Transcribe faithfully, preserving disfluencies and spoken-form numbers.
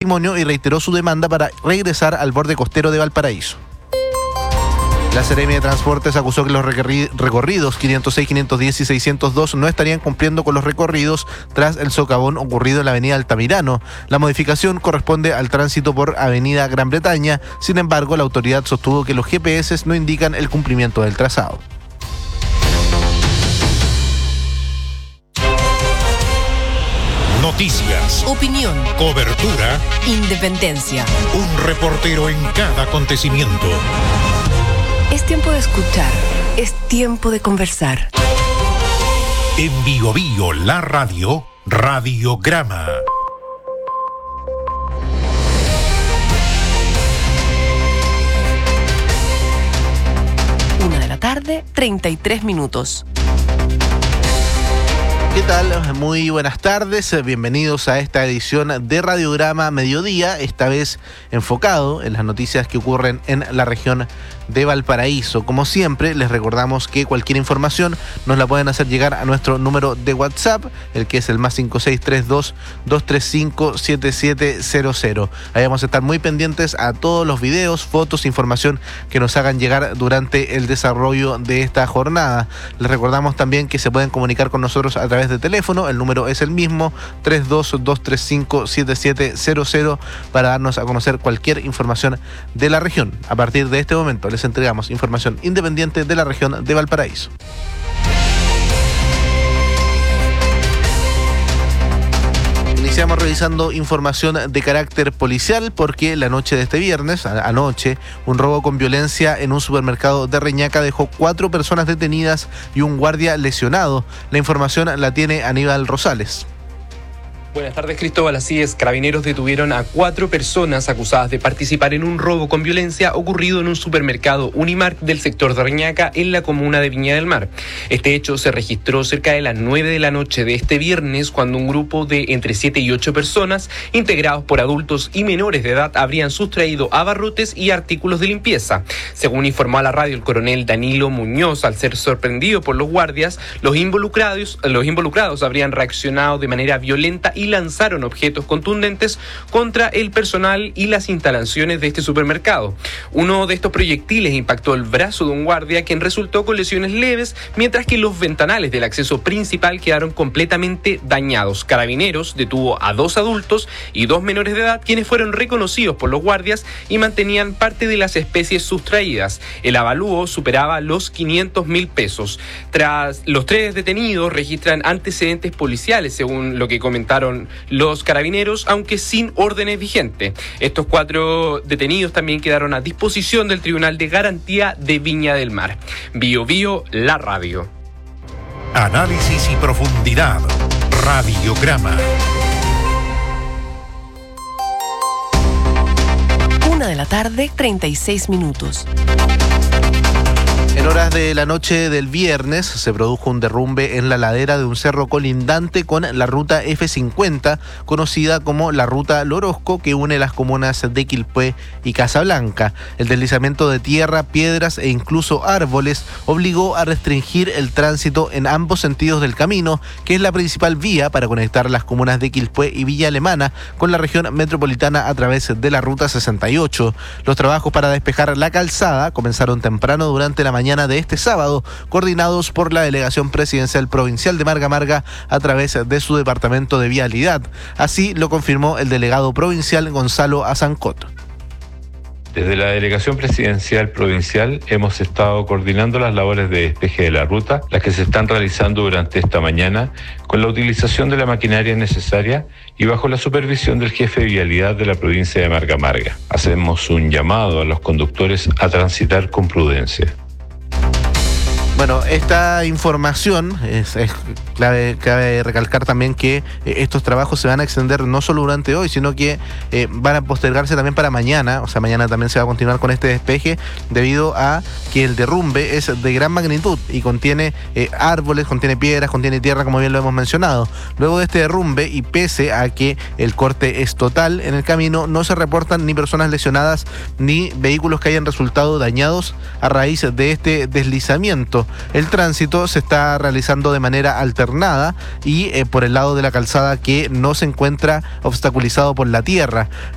patrimonio y reiteró su demanda para regresar al borde costero de Valparaíso. La Seremi de Transportes acusó que los recorridos quinientos seis, quinientos diez y seiscientos dos no estarían cumpliendo con los recorridos tras el socavón ocurrido en la avenida Altamirano. La modificación corresponde al tránsito por avenida Gran Bretaña. Sin embargo, la autoridad sostuvo que los G P S no indican el cumplimiento del trazado. Noticias, opinión, cobertura, independencia. Un reportero en cada acontecimiento. Es tiempo de escuchar, es tiempo de conversar. En Bio Bio, la radio, Radiograma. Una de la tarde, treinta y tres minutos. ¿Qué tal? Muy buenas tardes, bienvenidos a esta edición de Radiograma Mediodía, esta vez enfocado en las noticias que ocurren en la región de Valparaíso. Como siempre, les recordamos que cualquier información nos la pueden hacer llegar a nuestro número de WhatsApp, el que es el más cinco seis tres dos, dos tres cinco, siete siete cero cero. Ahí vamos a estar muy pendientes a todos los videos, fotos, información que nos hagan llegar durante el desarrollo de esta jornada. Les recordamos también que se pueden comunicar con nosotros a través de teléfono, el número es el mismo, tres dos, dos tres cinco, siete siete cero cero, para darnos a conocer cualquier información de la región. A partir de este momento les entregamos información independiente de la región de Valparaíso. Iniciamos revisando información de carácter policial porque la noche de este viernes, anoche, un robo con violencia en un supermercado de Reñaca dejó cuatro personas detenidas y un guardia lesionado. La información la tiene Aníbal Rosales. Buenas tardes, Cristóbal. Así es, Carabineros detuvieron a cuatro personas acusadas de participar en un robo con violencia ocurrido en un supermercado Unimark del sector de Reñaca, en la comuna de Viña del Mar. Este hecho se registró cerca de las nueve de la noche de este viernes, cuando un grupo de entre siete y ocho personas, integrados por adultos y menores de edad, habrían sustraído abarrotes y artículos de limpieza. Según informó a la radio el coronel Danilo Muñoz, al ser sorprendido por los guardias, los involucrados, los involucrados habrían reaccionado de manera violenta y lanzaron objetos contundentes contra el personal y las instalaciones de este supermercado. Uno de estos proyectiles impactó el brazo de un guardia, quien resultó con lesiones leves, mientras que los ventanales del acceso principal quedaron completamente dañados. Carabineros detuvo a dos adultos y dos menores de edad, quienes fueron reconocidos por los guardias y mantenían parte de las especies sustraídas. El avalúo superaba los quinientos mil pesos. Tras los tres detenidos registran antecedentes policiales, según lo que comentaron los carabineros, aunque sin órdenes vigentes. Estos cuatro detenidos también quedaron a disposición del Tribunal de Garantía de Viña del Mar. Bio Bio, la radio. Análisis y profundidad. Radiograma. Una de la tarde, treinta y seis minutos. En horas de la noche del viernes se produjo un derrumbe en la ladera de un cerro colindante con la ruta F cincuenta, conocida como la ruta Lorosco, que une las comunas de Quilpué y Casablanca. El deslizamiento de tierra, piedras e incluso árboles obligó a restringir el tránsito en ambos sentidos del camino, que es la principal vía para conectar las comunas de Quilpué y Villa Alemana con la región metropolitana a través de la ruta sesenta y ocho. Los trabajos para despejar la calzada comenzaron temprano durante la mañana de este sábado, coordinados por la Delegación Presidencial Provincial de Marga Marga a través de su Departamento de Vialidad. Así lo confirmó el delegado provincial Gonzalo Azancot. Desde la Delegación Presidencial Provincial hemos estado coordinando las labores de despeje de la ruta, las que se están realizando durante esta mañana, con la utilización de la maquinaria necesaria y bajo la supervisión del jefe de vialidad de la provincia de Marga Marga. Hacemos un llamado a los conductores a transitar con prudencia. Bueno, esta información es, es clave, cabe recalcar también que eh, estos trabajos se van a extender no solo durante hoy, sino que eh, van a postergarse también para mañana. O sea, mañana también se va a continuar con este despeje, debido a que el derrumbe es de gran magnitud y contiene eh, árboles, contiene piedras, contiene tierra, como bien lo hemos mencionado. Luego de este derrumbe, y pese a que el corte es total en el camino, no se reportan ni personas lesionadas ni vehículos que hayan resultado dañados a raíz de este deslizamiento. El tránsito se está realizando de manera alternada y eh, por el lado de la calzada, que no se encuentra obstaculizado por la tierra.